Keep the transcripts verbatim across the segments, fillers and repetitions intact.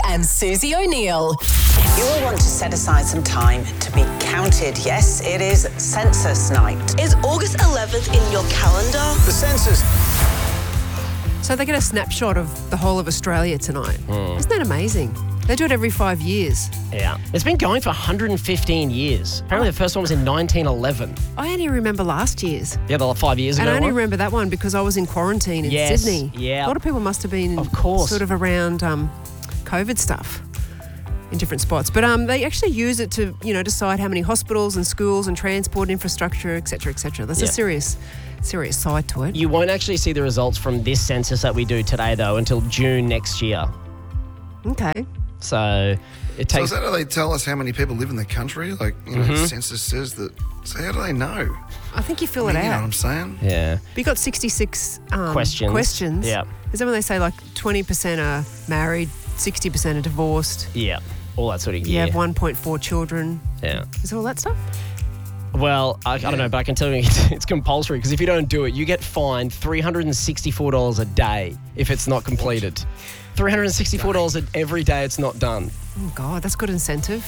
and Susie O'Neill. You will want to set aside some time to be counted. Yes, it is census night. Is August eleventh in your calendar? The census. So they get a snapshot of the whole of Australia tonight. Mm. Isn't that amazing? They do it every five years. Yeah. It's been going for one hundred fifteen years. Apparently the first one was in nineteen eleven. I only remember last year's. Yeah, the five years And ago I only one. remember that one because I was in quarantine in Yes, Sydney. yeah. A lot of people must have been Of course. sort of around um, COVID stuff in different spots. But um, they actually use it to, you know, decide how many hospitals and schools and transport infrastructure, et cetera, et cetera. There's Yeah. a serious, serious side to it. You won't actually see the results from this census that we do today, though, until June next year. Okay. So it So takes... is that how they tell us how many people live in the country? Like, you know, Mhm. the census says that. So how do they know? I think you fill I mean, it You know out. what I'm saying? Yeah. You got sixty-six um, Questions. questions. Yeah. Is that when they say like twenty percent are married, sixty percent are divorced? Yeah. All that sort of You gear. have one point four children. Yeah. Is it all that stuff? Well, I, I don't know, but I can tell you it's, it's compulsory because if you don't do it, you get fined three hundred sixty-four dollars a day if it's not completed. three hundred sixty-four dollars every day it's not done. Oh, God, that's good incentive.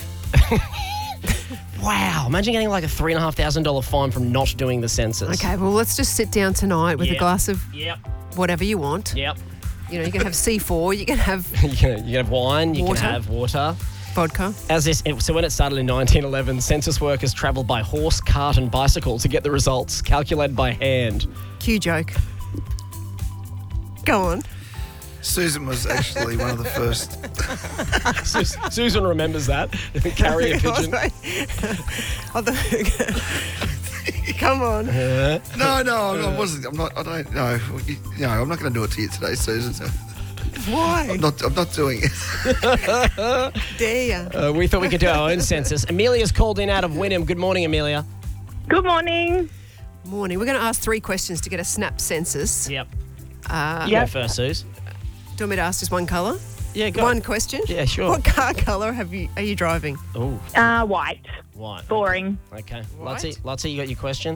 Wow. Imagine getting like a three thousand five hundred dollars fine from not doing the census. Okay, well, let's just sit down tonight with Yep. a glass of Yep. whatever you want. Yep. You know, you can have C four, you can have you, can, you can have wine, you Water. can have water. vodka. As this, so when it started in nineteen eleven, census workers travelled by horse, cart and bicycle to get the results, calculated by hand. Cue joke. Go on. Susan was actually one of the first. Sus- Susan remembers that. Carry a pigeon. I thought- Come on. No, no, I wasn't. I'm not. I don't. No, you, no, I'm not going to do it to you today, Susan. Why? I'm not. I'm not doing it. Dare ya? Uh, we thought we could do our own census. Amelia's called in out of Wynnum. Good morning, Amelia. Good morning. Morning. We're going to ask three questions to get a snap census. Yep. Uh, You go first, Suze. Do you want me to ask just one colour? Yeah, go. One question? Yeah, sure. What car colour have you? Are you driving? Oh, Uh, white. white. Boring. Okay. White? Lottie, Lottie, you got your question?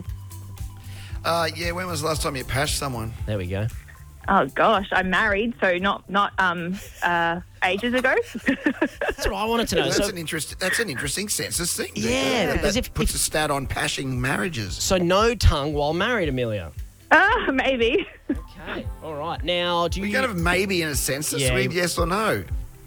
Uh, yeah. When was the last time you pashed someone? There we go. Oh gosh, I'm married, so not not um uh ages ago. That's what I wanted to know. That's So, an interest. That's an interesting census thing. Yeah, that, because that if- puts if- a stat on pashing marriages. so no tongue while married, Amelia. uh, maybe. Okay. All right. Now, do you... We can have maybe in a census. Yeah. Read yes or no.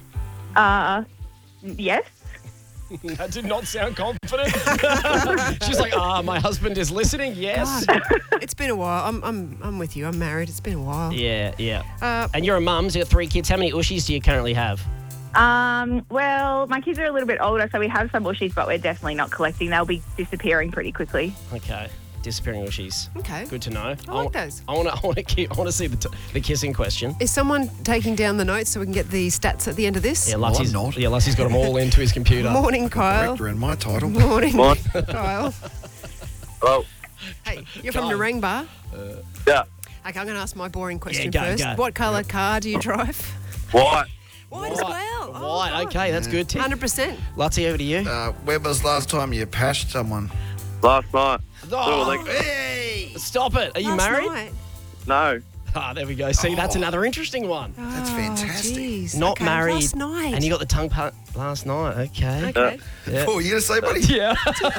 Uh, yes. That did not sound confident. She's like, ah, my husband is listening. Yes. God, it's been a while. I'm, I'm, I'm with you. I'm married. It's been a while. Yeah, yeah. Uh, And you're a mum, so you got three kids. How many ushies do you currently have? Um, well, my kids are a little bit older, so we have some bushies, but we're definitely not collecting. They'll be disappearing pretty quickly. Okay. Disappearing ushies. okay. Good to know. I like wa- those. I want to. I want to keep. I want to see the, t- the kissing question. Is someone taking down the notes so we can get the stats at the end of this? Yeah, Well, I'm Luttie's, not. yeah, Luttie's got them all into his computer. Morning, Kyle. Director in my title. Morning, Morning. Kyle. Hello. Hey, you're from Kyle. Narang Bar? Yeah. Okay, I'm going to ask my boring question go, first. go. What colour car do you drive? White. White as well. Oh, White. God. Okay, that's good. Tick. one hundred percent. Luttie, over to you. Uh, when was the last time you pashed someone? Last night. Oh, like- Hey! stop it. Are you Last married? night. No. Ah, there we go. See, that's Oh. another interesting one. That's Oh, fantastic. geez. Not Okay, married. Last night. And you got the tongue part last night. Okay. Okay. Yeah. Oh, you gonna say, buddy? Yeah.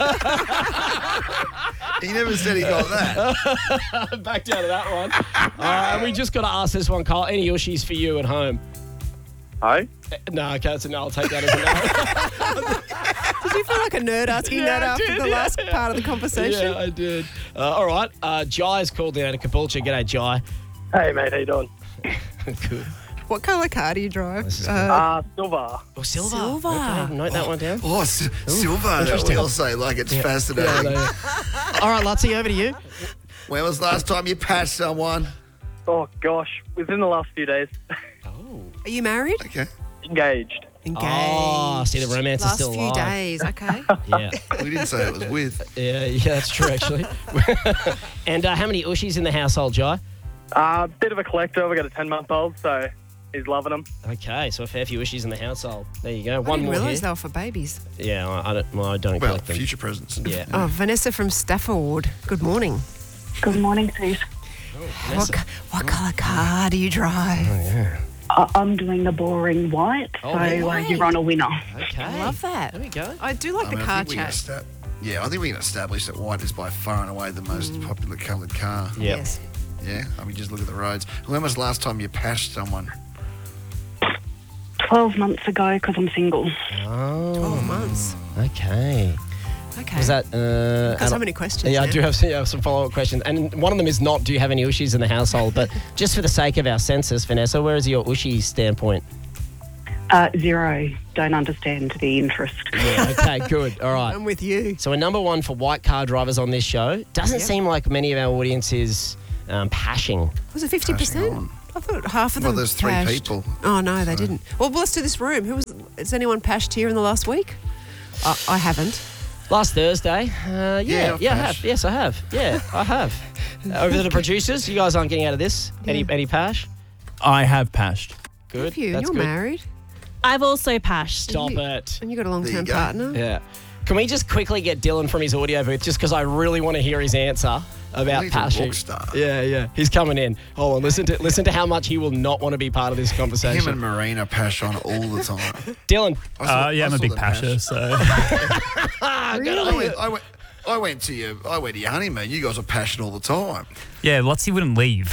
He never said he got that. Back down to that one. All right, we just got to ask this one, Kyle. Any ushies for you at home? Hey? Eh, No, okay, that's a no. I'll take that as a no. Did you feel like a nerd asking Yeah, that I after did, the yeah, last yeah. part of the conversation? Yeah, I did. Uh, all right. Uh, Jai's called down to Caboolture. G'day, Jai. Hey, mate. How you doing? Good. What colour car do you drive? This is Uh, Uh, silver. Oh, Silver. Silver. Okay, note that one down. Oh, s- silver. interesting. We'll say like it's Yeah, fascinating. no. All right, Lutzie, over to you. When was the last time you pashed someone? Oh, gosh. Within the last few days. Oh. are you married? Okay. Engaged. Engaged. Oh, see, the romance is Last still few alive. days. Okay. Yeah. We didn't say it was with. Yeah, yeah, that's true, actually. And uh, how many ushies in the household, Jai? Uh, bit of a collector. We got a ten-month-old, so he's loving them. Okay, so a fair few ushies in the household. There you go. I One didn't more realise here. they were for babies. Yeah, I, I don't. Well, I don't Well, collect them. future presents. Yeah. Oh, Vanessa from Stafford. Good morning. Good morning, Suze. What, Vanessa. co- what colour car do you drive? I- I'm doing the boring white, Oh, so uh, white. you're on a winner. Okay. I love that. There we go. I do like I the mean, I car think we can chat. esta- yeah, I think we can establish that white is by far and away the most Mm. popular coloured car. Yep. Yes. Yeah, I mean, just look at the roads. When was the last time you pashed someone? twelve months ago, because I'm single. Oh, twelve months. okay. Okay. Was that? Uh, Got so many questions. Yeah, I now. do have some, yeah, some follow-up questions. And one of them is not, do you have any Ushis in the household? But just for the sake of our census, Vanessa, where is your Ushi standpoint? Uh, zero. Don't understand the interest. Yeah, okay, good. All right. I'm with you. So we're number one for white car drivers on this show. Doesn't Yep. seem like many of our audience is um, pashing. Was it fifty percent? on. I thought half of Well, them there's three pashed. people, Oh, no, they didn't. Well, let's do this room. Who was? Has anyone pashed here in the last week? I, I haven't. Last Thursday, uh, yeah, Yeah, yeah, I've I have. pashed. Yes, I have. Yeah, I have. Over to the producers, you guys aren't getting out of this. Any, any pash? I have pashed. Good. Have you? That's You're good. married. I've also pashed. Stop You- it. And you got a long There term you go. partner. Yeah. Can we just quickly get Dylan from his audio booth just because I really want to hear his answer about He's a pashing? rock star. Yeah, yeah. He's coming in. Hold on. Listen to listen to how much he will not want to be part of this Him conversation. and Marina pash on all the time. Dylan. I saw- Uh, yeah, I I'm a saw big them pash. pasher, so Ah, good I on you. went, I went, I went to your, I went to your honeymoon. You guys are passionate all the time. yeah, Lotzie wouldn't leave.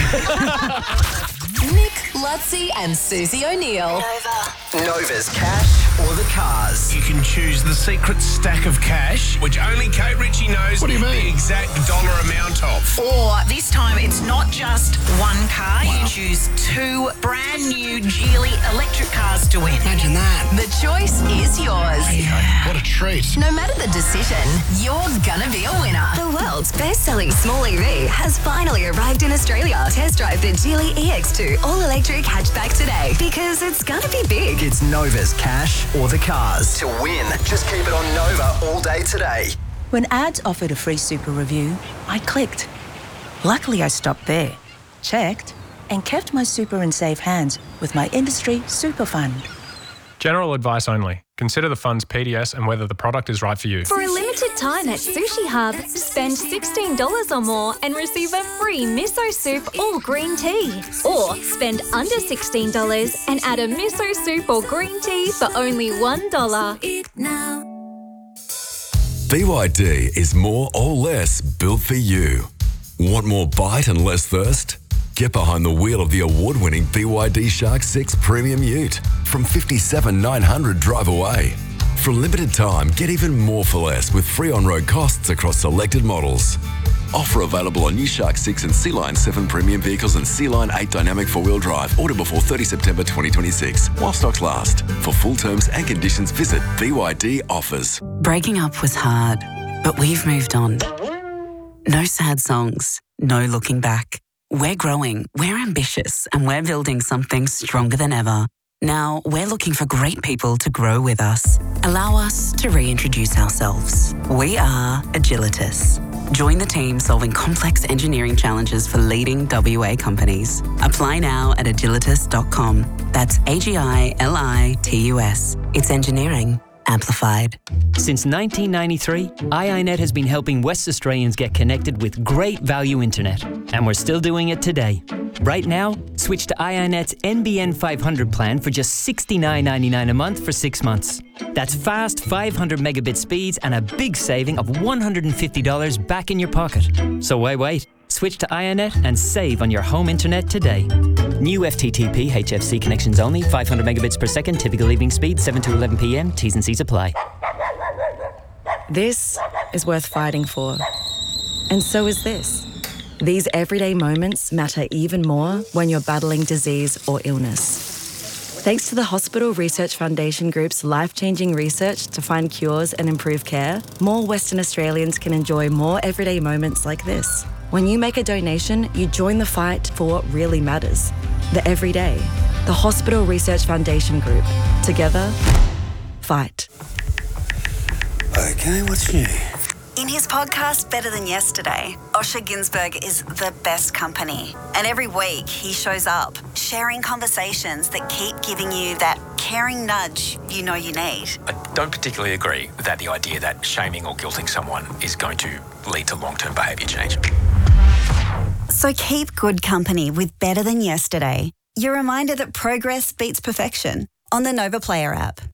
Nick, Lutzi, and Susie O'Neill. Nova's cash or the cars. You can choose the secret stack of cash, which only Kate Ritchie knows What do you the mean? exact dollar amount of. Or this time it's not just one car, you choose two brand new Geely electric cars to win. Imagine that. The choice is yours. What a treat. No matter the decision, you're gonna be a winner. The world's best-selling small E V has finally arrived in Australia. Test drive the Geely E X two all-electric hatchback today because it's gonna be big. It's Nova's cash or the cars. To win, just keep it on Nova all day today. When ads offered a free super review, I clicked. Luckily, I stopped there, checked, and kept my super in safe hands with my industry super fund. General advice only. Consider the fund's P D S and whether the product is right for you. For a limited time at Sushi Hub, spend sixteen dollars or more and receive a free miso soup or green tea. Or spend under sixteen dollars and add a miso soup or green tea for only one dollar. B Y D is more or less built for you. Want more bite and less thirst? Get behind the wheel of the award-winning B Y D Shark six Premium Ute from fifty-seven thousand nine hundred drive away. For a limited time, get even more for less with free on-road costs across selected models. Offer available on new Shark six and Sea Line seven premium vehicles and Sea Line eight dynamic four-wheel drive. Order before thirtieth September twenty twenty-six while stocks last. For full terms and conditions, visit B Y D Offers. Breaking up was hard, but we've moved on. No sad songs, no looking back. We're growing, we're ambitious, and we're building something stronger than ever. Now, we're looking for great people to grow with us. Allow us to reintroduce ourselves. We are Agilitas. Join the team solving complex engineering challenges for leading W A companies. Apply now at agilitas dot com. That's A G I L I T U S. It's engineering amplified. Since nineteen ninety-three, I I Net has been helping West Australians get connected with great value internet, and we're still doing it today. Right now, switch to I I Net's N B N five hundred plan for just sixty-nine ninety-nine a month for six months. That's fast five hundred megabit speeds and a big saving of one hundred fifty dollars back in your pocket. So why wait? Switch to I I Net and save on your home internet today. New F T T P H F C connections only, five hundred megabits per second, typical leaving speed, seven to eleven p m, T's and C's apply. This is worth fighting for. And so is this. These everyday moments matter even more when you're battling disease or illness. Thanks to the Hospital Research Foundation Group's life-changing research to find cures and improve care, more Western Australians can enjoy more everyday moments like this. When you make a donation, you join the fight for what really matters. The everyday. The Hospital Research Foundation Group. Together, fight. Okay, what's new? In his podcast, Better Than Yesterday, Osher Ginsberg is the best company. And every week he shows up, sharing conversations that keep giving you that caring nudge you know you need. I don't particularly agree that the idea that shaming or guilting someone is going to lead to long-term behaviour change. So keep good company with Better Than Yesterday. your reminder that progress beats perfection on the Nova Player app.